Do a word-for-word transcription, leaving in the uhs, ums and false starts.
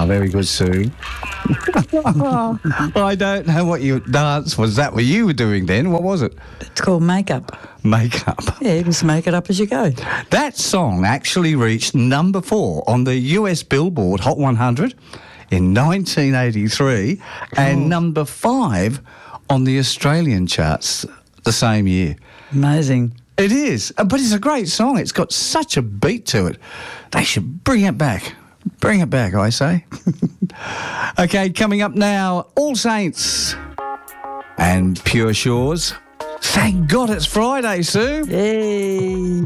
very good, Sue. I don't know what your dance was. That what you were doing then? What was it? It's called Makeup. Makeup. Yeah, you just make it up as you go. That song actually reached number four on the U S Billboard Hot one hundred in nineteen eighty-three and Oh. number five on the Australian charts the same year. Amazing. It is, uh, but it's a great song. It's got such a beat to it. They should bring it back. Bring it back, I say. Okay, coming up now, All Saints and Pure Shores. Thank God it's Friday, Sue. Yay.